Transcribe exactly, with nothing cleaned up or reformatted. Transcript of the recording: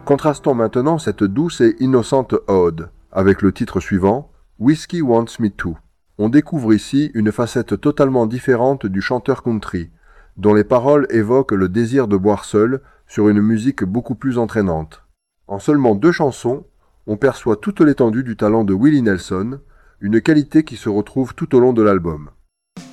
Contrastons maintenant cette douce et innocente ode avec le titre suivant, Whiskey Wants Me Too. On découvre ici une facette totalement différente du chanteur country, dont les paroles évoquent le désir de boire seul sur une musique beaucoup plus entraînante. En seulement deux chansons, on perçoit toute l'étendue du talent de Willie Nelson, une qualité qui se retrouve tout au long de l'album.